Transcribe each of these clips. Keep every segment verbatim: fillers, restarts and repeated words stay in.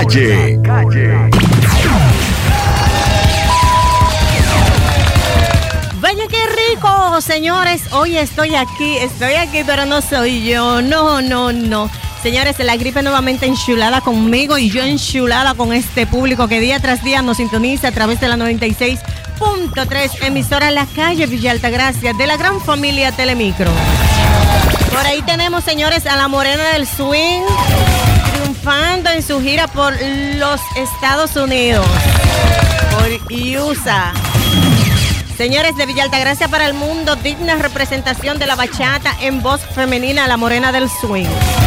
calle. Vaya qué rico, señores. Hoy estoy aquí, estoy aquí, pero no soy yo. No, no, no. Señores, la gripe nuevamente enchulada conmigo y yo enchulada con este público que día tras día nos sintoniza a través de la noventa y seis punto tres, emisora La Calle, Villa Altagracia, de la gran familia Telemicro. Por ahí tenemos, señores, a la Morena del Swing, triunfando en su gira por los Estados Unidos, por U S A. Señores, de Villa Altagracia para el mundo, digna representación de la bachata en voz femenina, la Morena del Swing.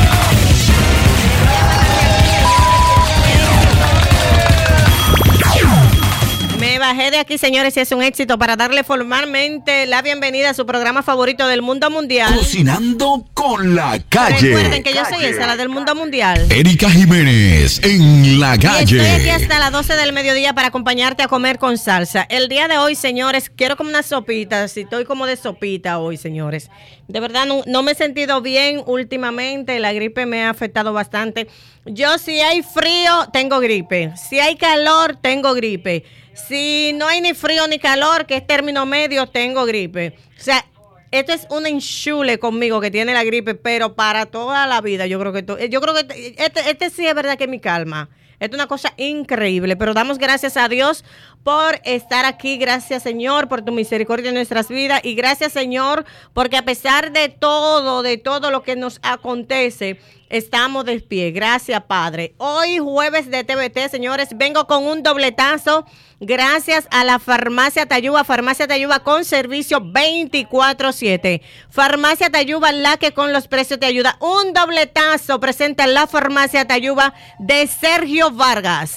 Me bajé de aquí, señores, y es un éxito para darle formalmente la bienvenida a su programa favorito del mundo mundial. Cocinando con La Calle. Recuerden que yo soy esa, la del mundo mundial. Erika Jiménez en La Calle. Y estoy aquí hasta las doce del mediodía para acompañarte a comer con salsa. El día de hoy, señores, quiero como una sopita. Si estoy como de sopita hoy, señores. De verdad, no, no me he sentido bien últimamente. La gripe me ha afectado bastante. Yo, si hay frío, tengo gripe. Si hay calor, tengo gripe. Si no hay ni frío ni calor, que es término medio, tengo gripe. O sea, esto es un enchule conmigo que tiene la gripe, pero para toda la vida. Yo creo que to- yo creo que este, este sí es verdad que es mi calma. Esto es una cosa increíble, pero damos gracias a Dios por estar aquí. Gracias, Señor, por tu misericordia en nuestras vidas. Y gracias, Señor, porque a pesar de todo, de todo lo que nos acontece, estamos de pie. Gracias, Padre. Hoy, jueves de T V T, señores, vengo con un dobletazo. Gracias a la Farmacia Tayuba. Farmacia Tayuba con servicio veinticuatro siete. Farmacia Tayuba, la que con los precios te ayuda. Un dobletazo presenta la Farmacia Tayuba de Sergio Vargas.